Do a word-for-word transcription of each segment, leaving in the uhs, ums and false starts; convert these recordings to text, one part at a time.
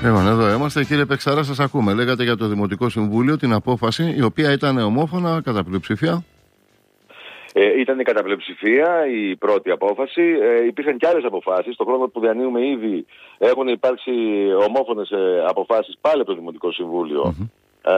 Λοιπόν, εδώ είμαστε. Κύριε Πεξαρά, σας ακούμε. Λέγατε για το Δημοτικό Συμβούλιο την απόφαση, η οποία ήταν ομόφωνα κατά πλειοψηφία. Ε, ήταν κατά πλειοψηφία η πρώτη απόφαση. Ε, υπήρχαν και άλλες αποφάσεις. Στον χρόνο που διανύουμε ήδη έχουν υπάρξει ομόφωνες ε, αποφάσεις πάλι από το Δημοτικό Συμβούλιο. Mm-hmm. Ε,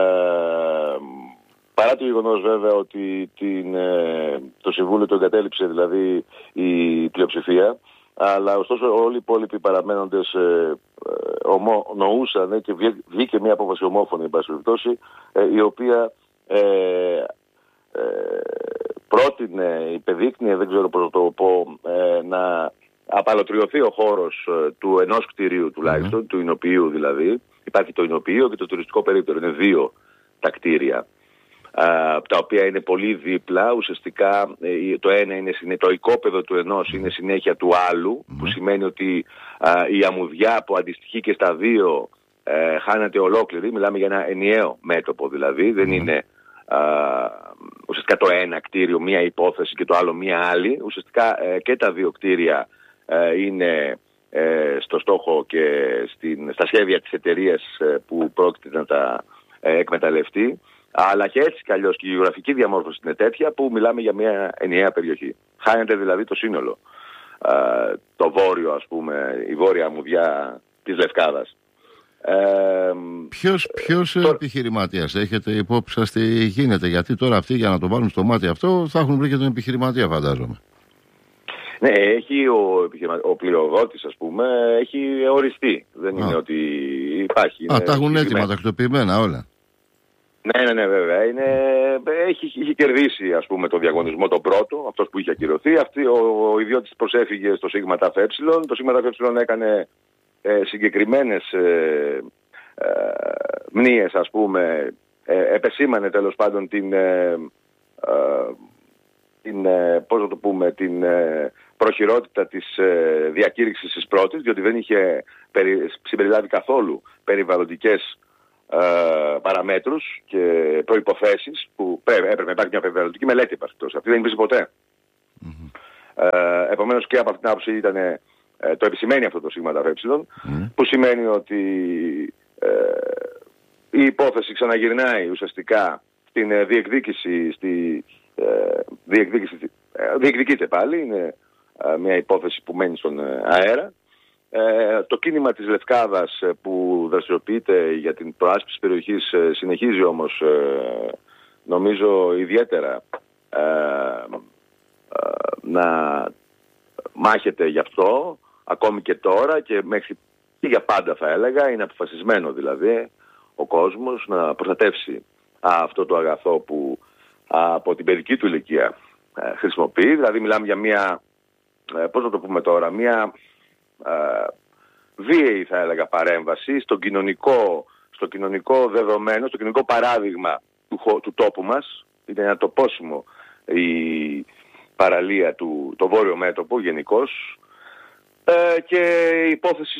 παρά το γεγονός βέβαια ότι την, ε, το Συμβούλιο το εγκατέλειψε δηλαδή η πλειοψηφία. Αλλά ωστόσο όλοι οι υπόλοιποι παραμένοντες ε, ε, ομο, νοούσαν και βγήκε μια απόφαση ομόφωνη, εν πάση περιπτώσει, ε, η οποία ε, ε, πρότεινε, υπεδείκνυε, δεν ξέρω πώς να το πω, ε, να απαλωτριωθεί ο χώρος ε, του ενός κτηρίου τουλάχιστον, mm-hmm. του Ινοποιείου δηλαδή. Υπάρχει το Ινοποιείο και το τουριστικό περίπτερο, είναι δύο τα κτίρια. Uh, τα οποία είναι πολύ δίπλα, ουσιαστικά uh, το ένα είναι το οικόπεδο του ενός είναι συνέχεια του άλλου, mm. που σημαίνει ότι uh, η αμμουδιά που αντιστοιχεί και στα δύο uh, χάνεται ολόκληρη, μιλάμε για ένα ενιαίο μέτωπο δηλαδή, δεν mm. είναι uh, ουσιαστικά το ένα κτίριο μία υπόθεση και το άλλο μία άλλη, ουσιαστικά uh, και τα δύο κτίρια uh, είναι uh, στο στόχο και στην, στα σχέδια της εταιρείας uh, που πρόκειται να τα uh, εκμεταλλευτεί. Αλλά και έτσι κι αλλιώς και η γεωγραφική διαμόρφωση είναι τέτοια που μιλάμε για μια ενιαία περιοχή. Χάνεται δηλαδή το σύνολο. Α, το βόρειο, ας πούμε, η βόρεια αμμουδιά της Λευκάδας. Ε, ποιος ποιος το... επιχειρηματίας έχετε υπόψη σας τι γίνεται? Γιατί τώρα αυτοί για να το βάλουν στο μάτι αυτό θα έχουν βρει και τον επιχειρηματία, φαντάζομαι. Ναι, έχει ο, επιχειρημα... ο πληροδότης, ας πούμε, έχει οριστεί. Δεν Α. είναι ότι υπάρχει. Α, τα έχουν έτοιμα, τακτοποιημένα όλα. Ναι, ναι, ναι, βέβαια. Είναι, έχει, είχε κερδίσει, ας πούμε, το διαγωνισμό τον πρώτο, αυτός που είχε ακυρωθεί. Αυτή, ο, ο ιδιώτης προσέφυγε στο ΣΥΓΜΑ ΤΑΦΕ. Το ΣΥΓΜΑ ΤΑΦΕ έκανε ε, συγκεκριμένες ε, ε, μνήες, ας πούμε, ε, επεσήμανε τέλος πάντων την, ε, ε, την ε, πώς να το πούμε, την ε, προχειρότητα της ε, διακήρυξης της πρώτης, διότι δεν είχε περι, συμπεριλάβει καθόλου περιβαλλοντικές Uh, παραμέτρους και προϋποθέσεις που πρέπει, έπρεπε να υπάρχει μια περιβαλλοντική μελέτη επαρκτός. Αυτή δεν υπήρξε ποτέ. Mm-hmm. Uh, επομένως και από αυτήν την άποψη ήταν uh, το επισημαίνει αυτό το ΣΥΓΜΑ ΤΑΦΕ, mm-hmm. που σημαίνει ότι uh, η υπόθεση ξαναγυρνάει ουσιαστικά στην uh, διεκδίκηση, στη, uh, διεκδίκηση uh, διεκδικείται πάλι, είναι uh, μια υπόθεση που μένει στον uh, αέρα. Ε, το κίνημα της Λευκάδας ε, που δραστηριοποιείται για την προάσπιση περιοχής ε, συνεχίζει όμως ε, νομίζω ιδιαίτερα ε, ε, να μάχεται γι' αυτό ακόμη και τώρα και μέχρι και για πάντα θα έλεγα. Είναι αποφασισμένο δηλαδή ο κόσμος να προστατεύσει α, αυτό το αγαθό που α, από την παιδική του ηλικία ε, χρησιμοποιεί. Δηλαδή μιλάμε για μια, ε, πώς να το πούμε τώρα, μια Uh, βίαιη θα έλεγα παρέμβαση στο κοινωνικό, στο κοινωνικό δεδομένο, στο κοινωνικό παράδειγμα του, του τόπου μας. Είναι ένα τοπόσιμο η παραλία του, το βόρειο μέτωπο γενικώς, uh, και η υπόθεση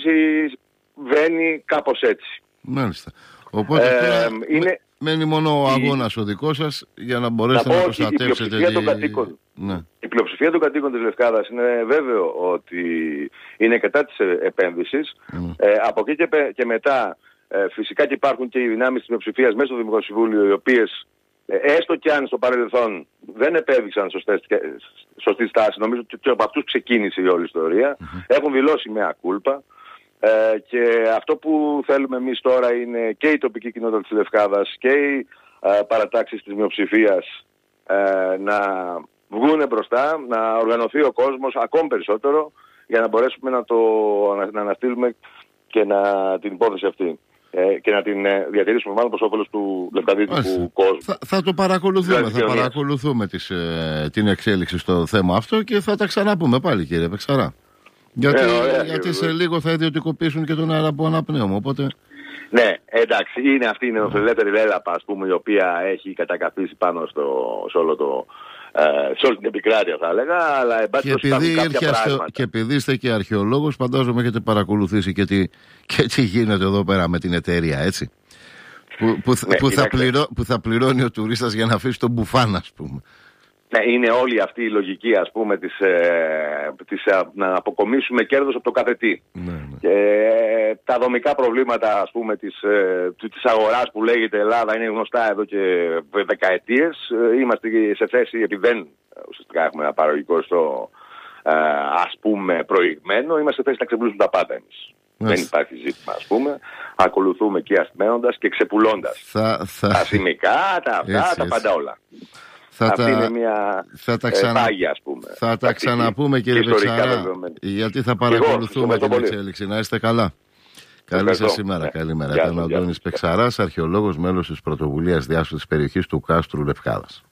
βαίνει κάπως έτσι. Μάλιστα. Οπότε uh, τώρα είναι... μένει μόνο ο αγώνας ο δικός σας για να μπορέσετε να, να προστατεύσετε τη... κατοίκων. Ναι. Η πλειοψηφία των κατοίκων της Λευκάδας είναι βέβαιο ότι είναι κατά της επένδυσης. Mm. Ε, από εκεί και, και μετά ε, φυσικά και υπάρχουν και οι δυνάμεις της πλειοψηφίας μέσα στο Δημοτικό Συμβούλιο, οι οποίες ε, έστω και αν στο παρελθόν δεν επέδειξαν σωστές, σωστή στάση, νομίζω ότι από αυτούς ξεκίνησε η όλη ιστορία, mm-hmm. έχουν δηλώσει μea culpa. Ε, και αυτό που θέλουμε εμείς τώρα είναι και η τοπική κοινότητα της Λευκάδας και οι ε, παρατάξεις της μειοψηφίας ε, να βγούνε μπροστά, να οργανωθεί ο κόσμος ακόμη περισσότερο για να μπορέσουμε να το να αναστείλουμε και να, την υπόθεση αυτή ε, και να την ε, διατηρήσουμε μάλλον προς όφελος του λευκαδίτικου κόσμου. Θα, θα το παρακολουθούμε, θα παρακολουθούμε τις, ε, την εξέλιξη στο θέμα αυτό και θα τα ξαναπούμε πάλι, κύριε Πεξαρά. Γιατί, ε, ωραία, γιατί σε λίγο θα ιδιωτικοποιήσουν και τον αέρα που αναπνέουμε, οπότε... Ναι, εντάξει, είναι αυτή η νεοφιλελεύθερη λέλαπα, ας πούμε, η οποία έχει κατακαθίσει πάνω στο, σε, όλο το, ε, σε όλη την επικράτεια, θα έλεγα, αλλά εν πάση περιπτώσει υπάρχουν κάποια πράγματα. Και επειδή είστε και αρχαιολόγος, φαντάζομαι έχετε παρακολουθήσει και τι, και τι γίνεται εδώ πέρα με την εταιρεία, έτσι. Που, που, ναι, που, θα πληρώ, που θα πληρώνει ο τουρίστας για να αφήσει τον μπουφάν, ας πούμε. Ναι, είναι όλη αυτή η λογική, ας πούμε, της, ε, της, ε, να αποκομίσουμε κέρδος από το κάθε τι. Ναι, ναι. Και, τα δομικά προβλήματα, ας πούμε, της, ε, της αγοράς που λέγεται Ελλάδα είναι γνωστά εδώ και δεκαετίες. Ε, είμαστε σε θέση, επειδή δεν ουσιαστικά έχουμε ένα παραγωγικό στο ε, ας πούμε προηγμένο, είμαστε σε θέση να ξεπουλήσουμε τα πάντα εμείς. Yes. Δεν υπάρχει ζήτημα, ας πούμε. Ακολουθούμε και αστμένοντας και ξεπουλώντας. Θα, θα... Τα σημικά, τα αυτά, έτσι, τα έτσι. πάντα όλα. Θα Αυτή τα... είναι μια θα τα ξανα... ε, πάγια, ας πούμε. Θα τα ξαναπούμε, κύριε Πεξαρά, γιατί θα παρακολουθούμε την εξέλιξη. Να είστε καλά. Καλή σας σήμερα. Ναι. Καλημέρα. Ήταν ο Αντώνης Πεξαράς, αρχαιολόγος, μέλος της πρωτοβουλίας διάσωσης της περιοχής του Κάστρου Λευκάδας.